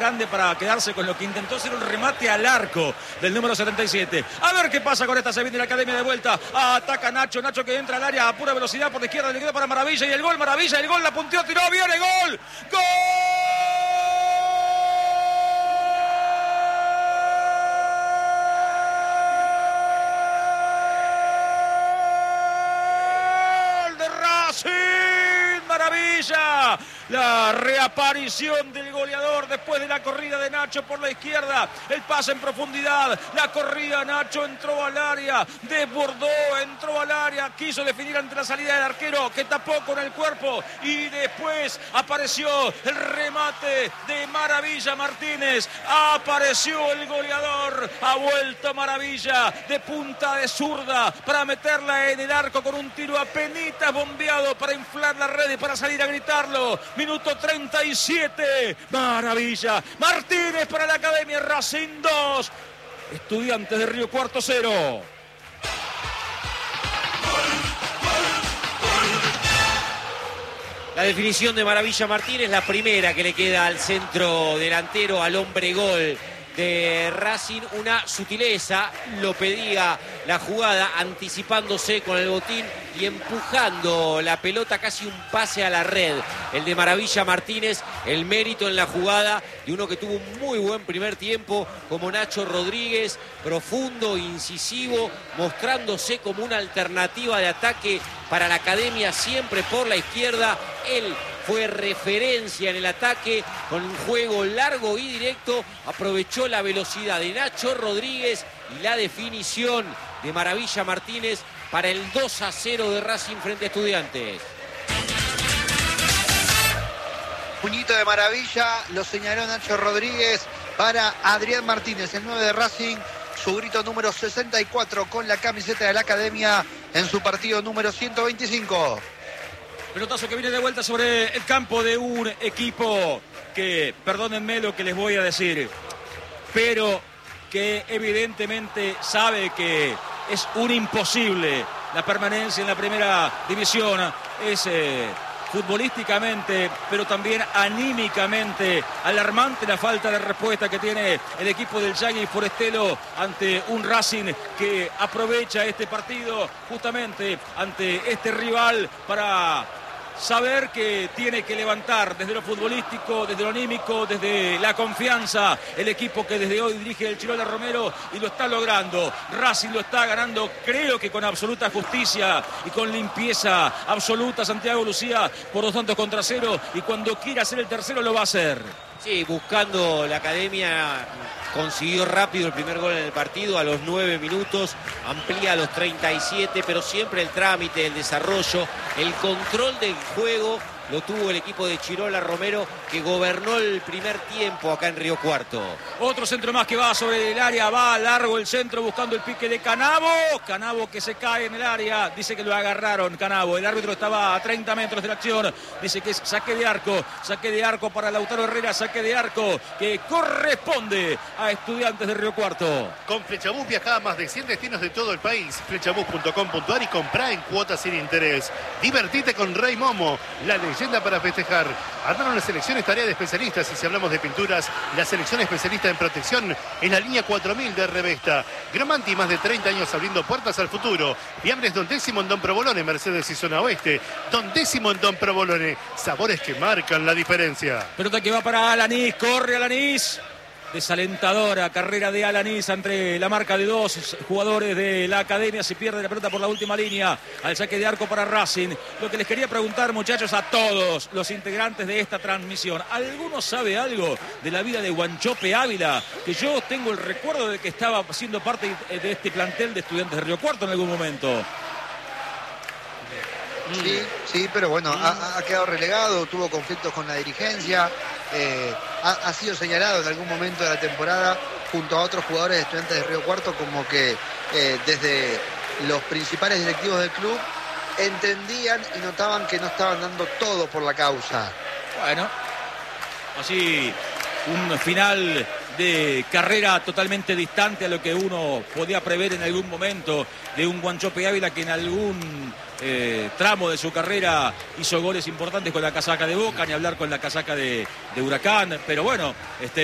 grande para quedarse con lo que intentó ser un remate al arco del número 77. A ver qué pasa con esta. Se viene la Academia de vuelta. Ataca Nacho que entra al área a pura velocidad por la izquierda. Le quedó para Maravilla y el gol. Maravilla, el gol, la punteó, tiró, viene, gol. ¡Gol! Maravilla, la reaparición del goleador después de la corrida de Nacho por la izquierda, el pase en profundidad, la corrida, Nacho entró al área, desbordó, entró al área, quiso definir ante la salida del arquero que tapó con el cuerpo y después apareció el remate de Maravilla Martínez, apareció el goleador, ha vuelto Maravilla de punta de zurda para meterla en el arco con un tiro apenitas bombeado para inflar la red y para salir a gritarlo. Minuto 37, Maravilla Martínez para la Academia. Racing 2, Estudiantes de Río Cuarto 0. La definición de Maravilla Martínez, la primera que le queda al centro delantero, al hombre gol de Racing. Una sutileza, lo pedía la jugada, anticipándose con el botín y empujando la pelota, casi un pase a la red. El de Maravilla Martínez, el mérito en la jugada de uno que tuvo un muy buen primer tiempo como Nacho Rodríguez, profundo, incisivo, mostrándose como una alternativa de ataque para la Academia, siempre por la izquierda. Él fue referencia en el ataque con un juego largo y directo, aprovechó la velocidad de Nacho Rodríguez y la definición de Maravilla Martínez para el 2-0 de Racing frente a Estudiantes. Puñito de Maravilla, lo señaló Nacho Rodríguez para Adrián Martínez, el 9 de Racing, su grito número 64 con la camiseta de la Academia en su partido número 125. Pelotazo que viene de vuelta sobre el campo de un equipo que, perdónenme lo que les voy a decir, pero que evidentemente sabe que es un imposible la permanencia en la primera división. Es futbolísticamente, pero también anímicamente alarmante la falta de respuesta que tiene el equipo del Yagui Forestelo ante un Racing que aprovecha este partido justamente ante este rival para saber que tiene que levantar desde lo futbolístico, desde lo anímico, desde la confianza, el equipo que desde hoy dirige el Chirola Romero y lo está logrando. Racing lo está ganando, creo que con absoluta justicia y con limpieza absoluta. Santiago Lucía por 2-0 y cuando quiera hacer el tercero lo va a hacer. Sí, buscando la Academia, consiguió rápido el primer gol en el partido a los 9 minutos, amplía a los 37, pero siempre el trámite, el desarrollo, el control del juego lo tuvo el equipo de Chirola Romero, que gobernó el primer tiempo acá en Río Cuarto. Otro centro más que va sobre el área, va largo el centro buscando el pique de Canavo. Canavo que se cae en el área, dice que lo agarraron Canavo. El árbitro estaba a 30 metros de la acción, dice que es saque de arco para Lautaro Herrera, saque de arco que corresponde a Estudiantes de Río Cuarto. Con Flechabús viaja a más de 100 destinos de todo el país. Flechabús.com.ar y comprá en cuotas sin interés. Divertite con Rey Momo, la leyenda para festejar. Armaron las selecciones tarea de especialistas, y si hablamos de pinturas, la selección especialista en protección en la línea 4000 de Revesta. Gramanti, más de 30 años abriendo puertas al futuro. Fiambres Don Décimo en Don Provolone, Mercedes y Zona Oeste. Don Décimo en Don Provolone, sabores que marcan la diferencia. Pelota que va para Alanís, corre Alanís. Desalentadora carrera de Alanís entre la marca de dos jugadores de la Academia. Se pierde la pelota por la última línea al saque de arco para Racing. Lo que les quería preguntar, muchachos, a todos los integrantes de esta transmisión: ¿alguno sabe algo de la vida de Wanchope Ávila? Que yo tengo el recuerdo de que estaba siendo parte de este plantel de Estudiantes de Río Cuarto en algún momento. Sí, pero bueno, ha quedado relegado, tuvo conflictos con la dirigencia, ha sido señalado en algún momento de la temporada junto a otros jugadores de Estudiantes de Río Cuarto como que desde los principales directivos del club entendían y notaban que no estaban dando todo por la causa. Bueno, así un final de carrera totalmente distante a lo que uno podía prever en algún momento de un Wanchope Ávila que en algún tramo de su carrera hizo goles importantes con la casaca de Boca, ni hablar con la casaca de Huracán, pero bueno,